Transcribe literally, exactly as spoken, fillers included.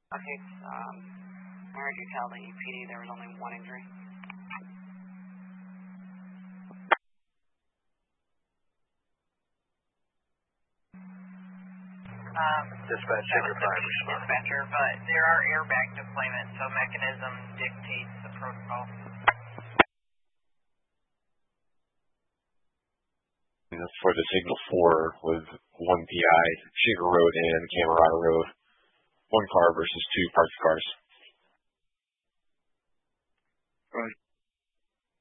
Okay, um, I heard you tell the P D there was only one injury. Um, Dispatcher, dispatcher, but there are airbag deployments, so mechanism dictates the protocol. For the signal four with one P I, Sugar Road and Camerata Road, one car versus two parked cars.